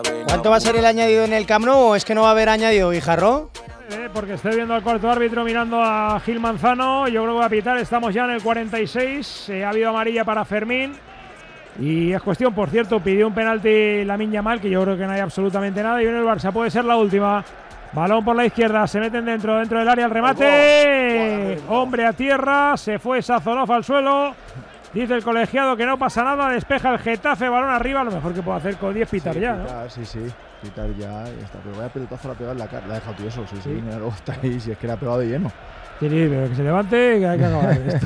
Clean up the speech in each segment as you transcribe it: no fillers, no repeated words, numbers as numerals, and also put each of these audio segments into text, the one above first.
¿Cuánto va a ser el añadido en el Camp Nou o es que no va a haber añadido, Guijarro? Porque estoy viendo al cuarto árbitro mirando a Gil Manzano. Yo creo que va a pitar. Estamos ya en el 46. Ha habido amarilla para Fermín. Y es cuestión, por cierto, pidió un penalti Lamine Yamal, que yo creo que no hay absolutamente nada. Y viene el Barça, puede ser la última. Balón por la izquierda, se meten dentro del área, el remate. Hombre a tierra, se fue Sazonov al suelo. Dice el colegiado que no pasa nada, despeja el Getafe, balón arriba. Lo mejor que puedo hacer con 10 pitar ya, pitar, ¿no? Sí, pitar ya está. Pero vaya pelotazo la ha pegado en la cara. La ha dejado tieso, sí. Mira, luego está ahí, si es que la ha pegado de lleno. Sí, pero que se levante, que hay que acabar esto.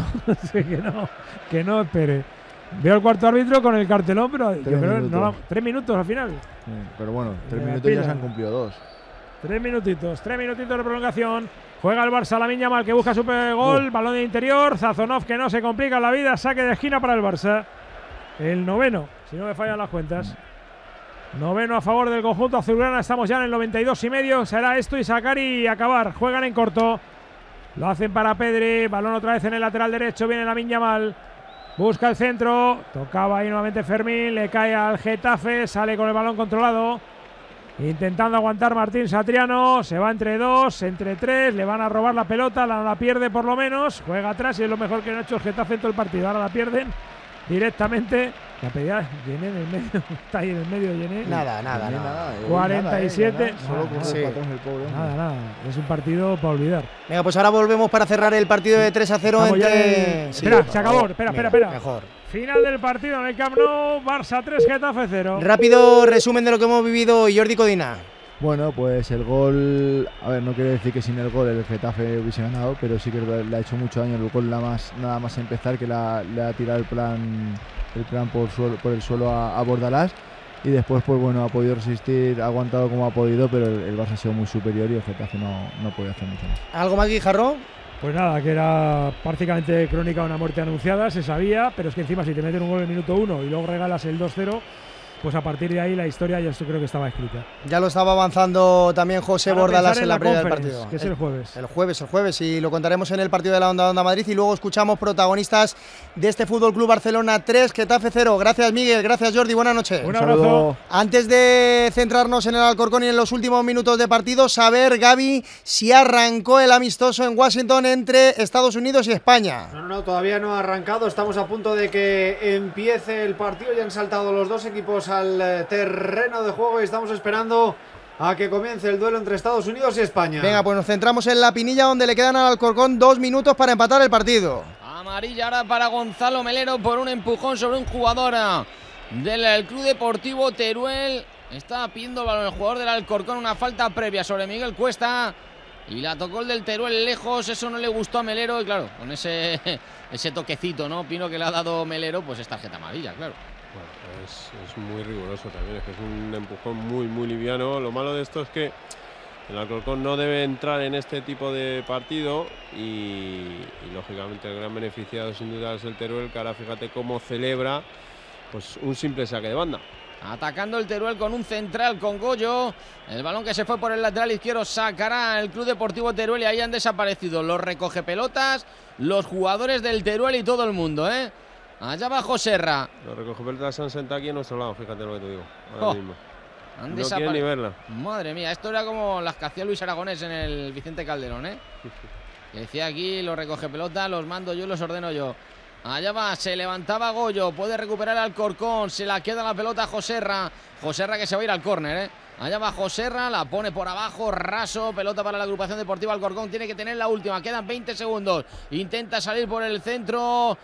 que no espere. Veo al cuarto árbitro con el cartelón, pero yo creo que no, 3 minutos al final. Sí, pero bueno, 3 minutos ya se han cumplido 2. 3 minutitos de prolongación. Juega el Barça, Lamine Yamal, que busca su gol. Balón de interior. Sazonov, que no se complica la vida. Saque de esquina para el Barça. El noveno, si no me fallan las cuentas. Noveno a favor del conjunto azulgrana. Estamos ya en el 92,5. Será esto y sacar y acabar. Juegan en corto. Lo hacen para Pedri. Balón otra vez en el lateral derecho. Viene Lamine Yamal. Busca el centro. Tocaba ahí nuevamente Fermín. Le cae al Getafe. Sale con el balón controlado. Intentando aguantar Martín Satriano, se va entre 2, entre 3, le van a robar la pelota, la pierde por lo menos, juega atrás y es lo mejor que no ha hecho el Getafe en todo el partido. Ahora la pierden directamente. La pedida Yené en el medio, está ahí en el medio Yené. Nada. 47. Solo corre el patrón, el pobre. Nada. Es un partido para olvidar. Venga, pues ahora volvemos para cerrar el partido de 3-0 entre… Espera, se acabó. Espera. Mejor. Final del partido en el Camp Nou, Barça 3, Getafe 0. Rápido resumen de lo que hemos vivido hoy, Jordi Codina. Bueno, pues el gol, a ver, no quiere decir que sin el gol el Getafe hubiese ganado, pero sí que le ha hecho mucho daño el gol nada más empezar, que le ha tirado el plan por el suelo a Bordalás, y después pues bueno, ha podido resistir, ha aguantado como ha podido, pero el Barça ha sido muy superior y el Getafe no podía hacer mucho más. ¿Algo más, Guijarro? Pues nada, que era prácticamente crónica de una muerte anunciada, se sabía, pero es que encima si te meten un gol en el minuto 1 y luego regalas el 2-0, pues a partir de ahí la historia ya creo que estaba escrita. Ya lo estaba avanzando también José Bordalás en la previa del partido. Que es el jueves. El jueves, y lo contaremos en el partido de la Onda Madrid. Y luego escuchamos protagonistas de este Fútbol Club Barcelona 3, Getafe 0. Gracias, Miguel. Gracias, Jordi. Buenas noches. Un abrazo. Antes de centrarnos en el Alcorcón y en los últimos minutos de partido, saber, Gaby, si arrancó el amistoso en Washington entre Estados Unidos y España. No, todavía no ha arrancado. Estamos a punto de que empiece el partido. Ya han saltado los dos equipos al terreno de juego y estamos esperando a que comience el duelo entre Estados Unidos y España. Venga, pues nos centramos en la Pinilla, donde le quedan al Alcorcón 2 minutos para empatar el partido. Amarilla ahora para Gonzalo Melero por un empujón sobre un jugador del Club Deportivo Teruel. Está pidiendo el balón el jugador del Alcorcón, una falta previa sobre Miguel Cuesta y la tocó el del Teruel lejos. Eso no le gustó a Melero y claro, con ese toquecito, ¿no? Pino, que le ha dado Melero, pues es tarjeta amarilla, claro. Bueno, es muy riguroso también, es que es un empujón muy liviano. Lo malo de esto es que el Alcorcón no debe entrar en este tipo de partido y lógicamente el gran beneficiado sin duda es el Teruel, que ahora fíjate cómo celebra pues un simple saque de banda. Atacando el Teruel con un central, con Goyo. El balón que se fue por el lateral izquierdo sacará el Club Deportivo Teruel y ahí han desaparecido los recoge pelotas, los jugadores del Teruel y todo el mundo, ¿eh? Allá va Joserra. Los recogepelotas se han sentado aquí a nuestro lado, fíjate lo que te digo. Ahora mismo. No quieren ni verla. Madre mía, esto era como las que hacía Luis Aragonés en el Vicente Calderón, ¿eh? Que decía aquí, los recoge pelotas, los mando yo y los ordeno yo. Allá va, se levantaba Goyo, puede recuperar al Alcorcón, se la queda la pelota a Joserra. Joserra que se va a ir al córner, ¿eh? Allá va Joserra, la pone por abajo, raso, pelota para la agrupación deportiva Alcorcón, tiene que tener la última, quedan 20 segundos. Intenta salir por el centro.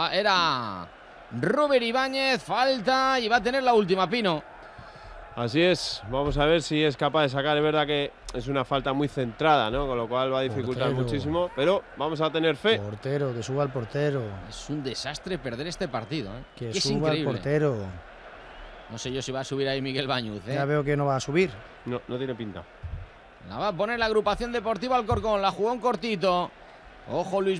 Era Robert Ibáñez, falta y va a tener la última, Pino. Así es, vamos a ver si es capaz de sacar. Es verdad que es una falta muy centrada, ¿no? Con lo cual va a dificultar muchísimo, pero vamos a tener fe. Portero, que suba el portero. Es un desastre perder este partido, ¿eh? Que es suba increíble. el portero. No sé yo si va a subir ahí Miguel Bañuz, ¿eh? Ya veo que no va a subir. No tiene pinta. La va a poner la agrupación deportiva Alcorcón, la jugó en cortito. Ojo Luis